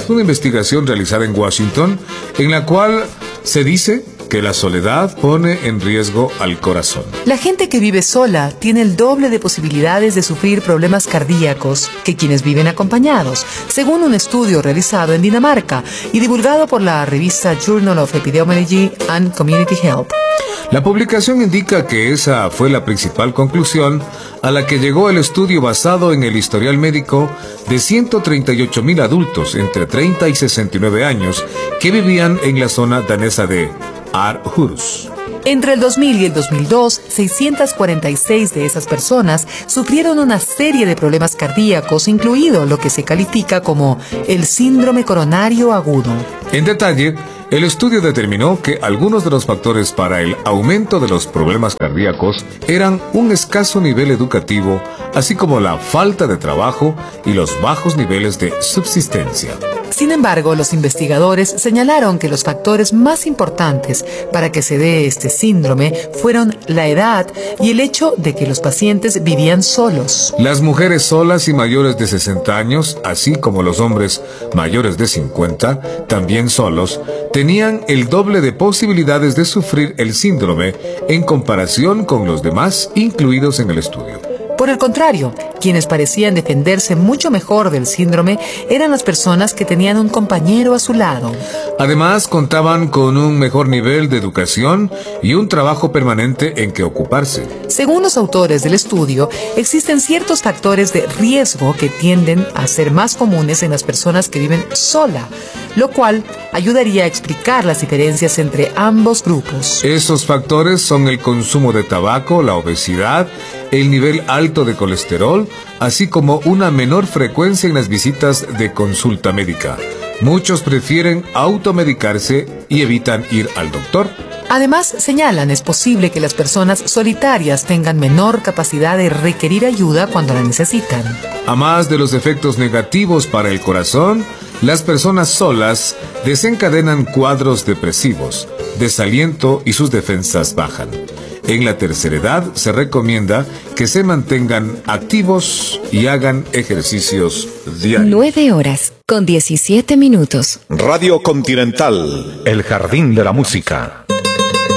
una investigación realizada en Washington, en la cual se dice que la soledad pone en riesgo al corazón. La gente que vive sola tiene el doble de posibilidades de sufrir problemas cardíacos que quienes viven acompañados, según un estudio realizado en Dinamarca y divulgado por la revista Journal of Epidemiology and Community Health. La publicación indica que esa fue la principal conclusión a la que llegó el estudio basado en el historial médico de 138,000 adultos entre 30 y 69 años que vivían en la zona danesa de Aarhus. Entre el 2000 y el 2002, 646 de esas personas sufrieron una serie de problemas cardíacos, incluido lo que se califica como el síndrome coronario agudo. En detalle, el estudio determinó que algunos de los factores para el aumento de los problemas cardíacos eran un escaso nivel educativo, así como la falta de trabajo y los bajos niveles de subsistencia. Sin embargo, los investigadores señalaron que los factores más importantes para que se dé este síndrome fueron la edad y el hecho de que los pacientes vivían solos. Las mujeres solas y mayores de 60 años, así como los hombres mayores de 50, también solos, tenían el doble de posibilidades de sufrir el síndrome en comparación con los demás incluidos en el estudio. Por el contrario, quienes parecían defenderse mucho mejor del síndrome eran las personas que tenían un compañero a su lado. Además, contaban con un mejor nivel de educación y un trabajo permanente en que ocuparse. Según los autores del estudio, existen ciertos factores de riesgo que tienden a ser más comunes en las personas que viven sola, lo cual ayudaría a explicar las diferencias entre ambos grupos. Esos factores son el consumo de tabaco, la obesidad, el nivel alto de colesterol, así como una menor frecuencia en las visitas de consulta médica. Muchos prefieren automedicarse y evitan ir al doctor. Además, señalan, es posible que las personas solitarias tengan menor capacidad de requerir ayuda cuando la necesitan. A más de los efectos negativos para el corazón, las personas solas desencadenan cuadros depresivos, desaliento y sus defensas bajan. En la tercera edad se recomienda que se mantengan activos y hagan ejercicios diarios. 9:17. Radio Continental, el jardín de la música.